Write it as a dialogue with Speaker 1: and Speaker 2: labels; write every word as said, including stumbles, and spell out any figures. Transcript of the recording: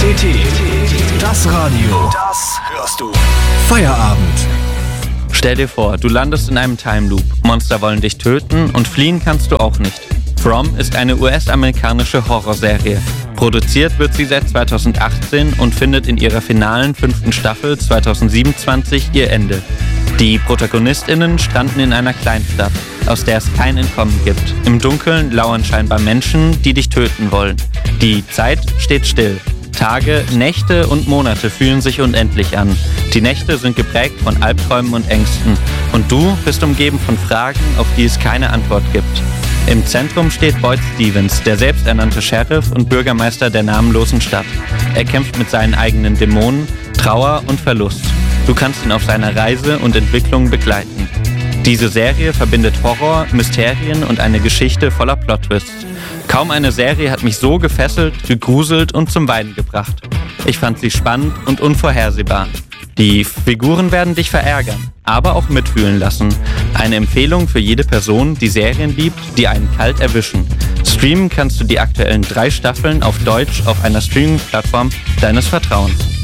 Speaker 1: T T, das Radio, das hörst du. Feierabend.
Speaker 2: Stell dir vor, du landest in einem Time Loop. Monster wollen dich töten und fliehen kannst du auch nicht. From ist eine U S-amerikanische Horrorserie. Produziert wird sie seit zweitausendachtzehn und findet in ihrer finalen fünften Staffel zweitausendsiebenundzwanzig ihr Ende. Die ProtagonistInnen stranden in einer Kleinstadt, aus der es kein Entkommen gibt. Im Dunkeln lauern scheinbar Menschen, die dich töten wollen. Die Zeit steht still. Tage, Nächte und Monate fühlen sich unendlich an. Die Nächte sind geprägt von Albträumen und Ängsten. Und du bist umgeben von Fragen, auf die es keine Antwort gibt. Im Zentrum steht Boyd Stevens, der selbsternannte Sheriff und Bürgermeister der namenlosen Stadt. Er kämpft mit seinen eigenen Dämonen, Trauer und Verlust. Du kannst ihn auf seiner Reise und Entwicklung begleiten. Diese Serie verbindet Horror, Mysterien und eine Geschichte voller Plot-Twists. Kaum eine Serie hat mich so gefesselt, gegruselt und zum Weinen gebracht. Ich fand sie spannend und unvorhersehbar. Die Figuren werden dich verärgern, aber auch mitfühlen lassen. Eine Empfehlung für jede Person, die Serien liebt, die einen kalt erwischen. Streamen kannst du die aktuellen drei Staffeln auf Deutsch auf einer Streaming-Plattform deines Vertrauens.